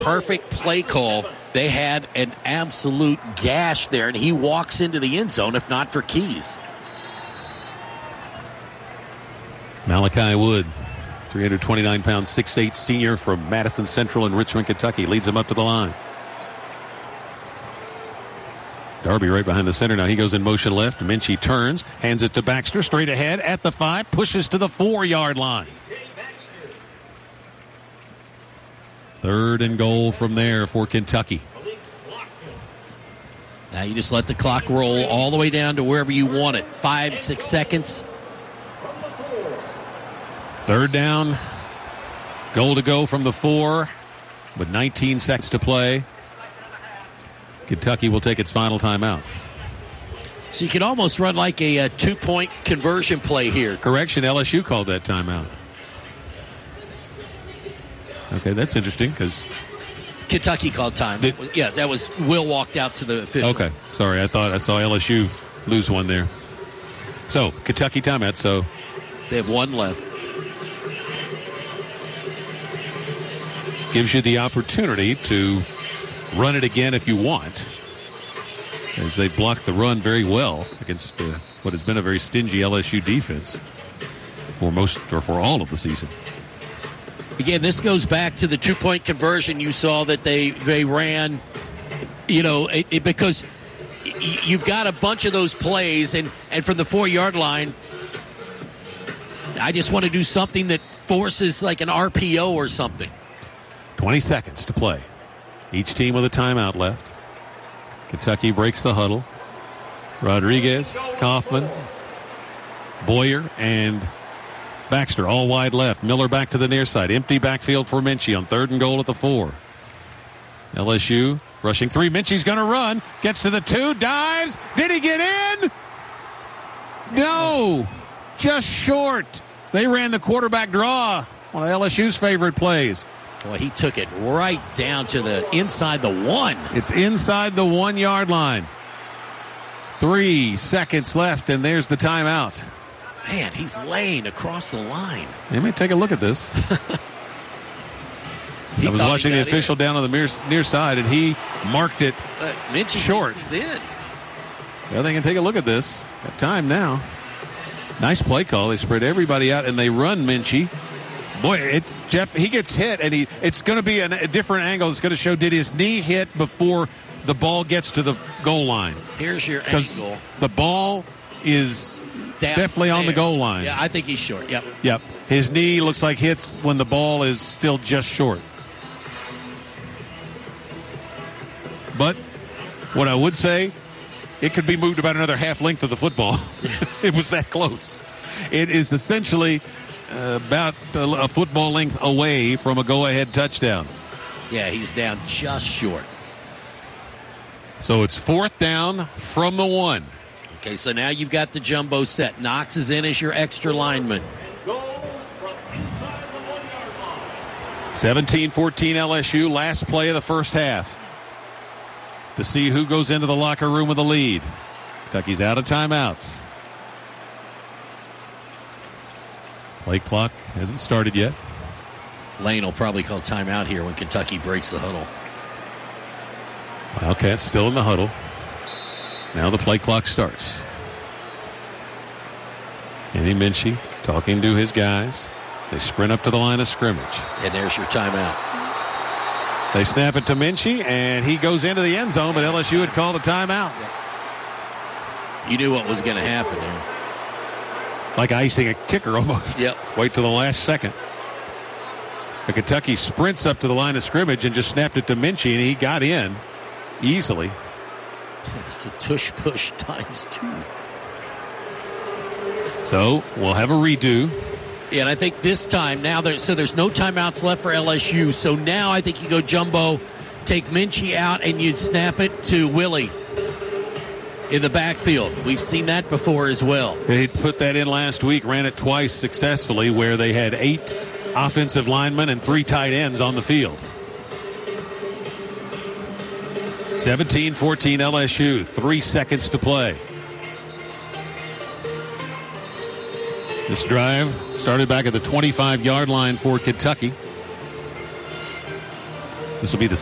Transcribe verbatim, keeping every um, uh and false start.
perfect play call. They had an absolute gash there, and he walks into the end zone if not for Keys. Malachi Wood, three hundred twenty-nine pounds, six foot eight senior from Madison Central in Richmond, Kentucky, leads him up to the line. Darby right behind the center now. He goes in motion left. Minchie turns, hands it to Baxter, straight ahead at the five, pushes to the four-yard line. Third and goal from there for Kentucky. Now you just let the clock roll all the way down to wherever you want it. Five, six seconds. Third down. Goal to go from the four, with nineteen seconds to play. Kentucky will take its final timeout. So you can almost run like a, a two-point conversion play here. Correction, L S U called that timeout. Okay, that's interesting because Kentucky called time. Did, yeah, that was Will walked out to the official. Okay, sorry, I thought I saw L S U lose one there. So Kentucky timeout. So they have one left. Gives you the opportunity to run it again if you want, as they block the run very well against uh, what has been a very stingy L S U defense for most or for all of the season. Again, this goes back to the two-point conversion you saw that they they ran, you know, it, it, because you've got a bunch of those plays, and, and from the four-yard line, I just want to do something that forces like an R P O or something. twenty seconds to play. Each team with a timeout left. Kentucky breaks the huddle. Rodriguez, Kaufman, Boyer, and Baxter all wide left. Miller back to the near side. Empty backfield for Minchie on third and goal at the four. L S U rushing three. Minchie's going to run. Gets to the two. Dives. Did he get in? No. Just short. They ran the quarterback draw. One of L S U's favorite plays. Boy, he took it right down to the inside the one. It's inside the one-yard line. Three seconds left, and there's the timeout. Man, he's laying across the line. Let me take a look at this. I was watching the official in. down on the near, near side, and he marked it uh, short. He's in. Well, they can take a look at this. Got time now. Nice play call. They spread everybody out, and they run Minchie. Boy, it's Jeff, he gets hit, and he it's going to be an, a different angle. It's going to show, did his knee hit before the ball gets to the goal line? Here's your angle. The ball is Down definitely there. on the goal line. Yeah, I think he's short. Yep. Yep. His knee looks like hits when the ball is still just short. But what I would say, it could be moved about another half length of the football. It was that close. It is essentially Uh, about a, a football length away from a go-ahead touchdown. Yeah, he's down just short. So it's fourth down from the one. Okay, so now you've got the jumbo set. Knox is in as your extra lineman. seventeen fourteen L S U, last play of the first half. To see who goes into the locker room with the lead. Kentucky's out of timeouts. Play clock hasn't started yet. Lane will probably call timeout here when Kentucky breaks the huddle. Wildcats still in the huddle. Now the play clock starts. Kenny Minchie talking to his guys. They sprint up to the line of scrimmage. And there's your timeout. They snap it to Minchie, and he goes into the end zone, but L S U had called a timeout. You knew what was going to happen there. Like icing a kicker almost. Yep. Wait till the last second. But Kentucky sprints up to the line of scrimmage and just snapped it to Minchie, and he got in easily. It's a tush push times two. So we'll have a redo. Yeah, and I think this time now there so there's no timeouts left for L S U. So now I think you go jumbo, take Minchie out, and you'd snap it to Willie in the backfield. We've seen that before as well. They put that in last week, ran it twice successfully, where they had eight offensive linemen and three tight ends on the field. seventeen fourteen L S U, three seconds to play. This drive started back at the twenty-five-yard line for Kentucky. This will be the